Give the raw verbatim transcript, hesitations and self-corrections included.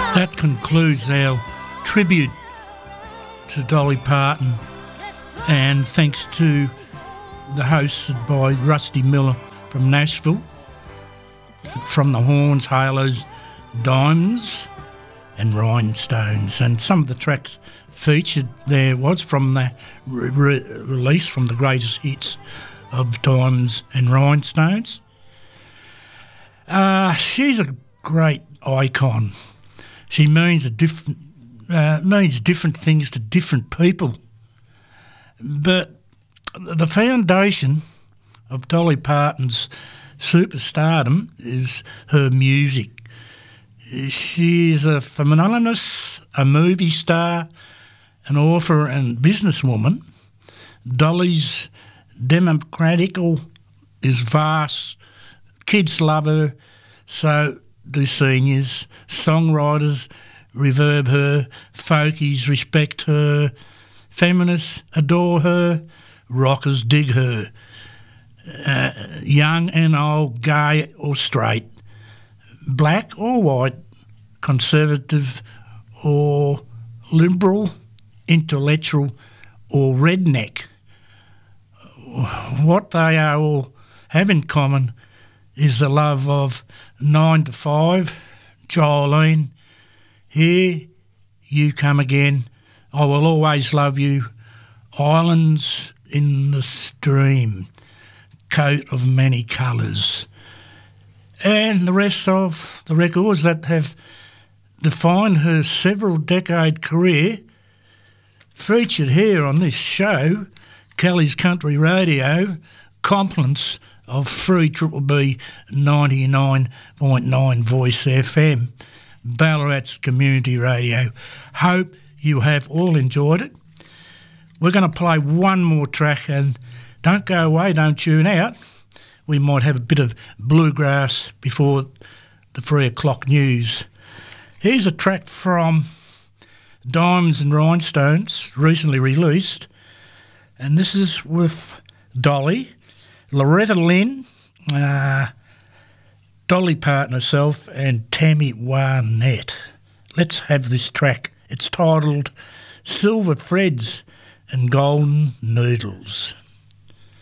That concludes our tribute to Dolly Parton, and thanks to the hosted by Rusty Miller from Nashville, from the Horns, Halos, Diamonds and Rhinestones. And some of the tracks featured there was from the re- re- release from the greatest hits of Diamonds and Rhinestones. Uh, she's a great icon. She means a different uh, means different things to different people. But the foundation of Dolly Parton's superstardom is her music. She's a feminist, a movie star, an author and businesswoman. Dolly's democratical is vast. Kids love her, so do seniors. Songwriters reverb her, folkies respect her, feminists adore her, rockers dig her. Uh, young and old, gay or straight, black or white, conservative or liberal, intellectual or redneck. What they are all have in common is the love of nine to five, Jolene, here you come again, I will always love you, islands in the stream, coat of many colours, and the rest of the records that have defined her several decade career featured here on this show, Kelly's Country Radio, compliments of Free Triple B ninety-nine point nine Voice F M, Ballarat's community radio. Hope you have all enjoyed it. We're going to play one more track, and don't go away, don't tune out. We might have a bit of bluegrass before the three o'clock news. Here's a track from Diamonds and Rhinestones, recently released, and this is with Dolly, Loretta Lynn, uh, Dolly Parton herself, and Tammy Wynette. Let's have this track. It's titled Silver Threads and Golden Needles.